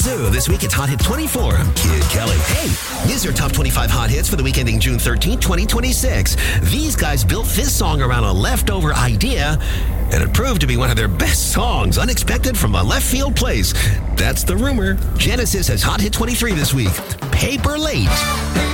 So this week it's Hot Hit 24. I'm Kid Kelly. Hey, these are top 25 hot hits for the week ending June 13, 2026. These guys built this song around a leftover idea, and it proved to be one of their best songs, unexpected from a left field place. That's the rumor. Genesis has Hot Hit 23 this week. Paper Late.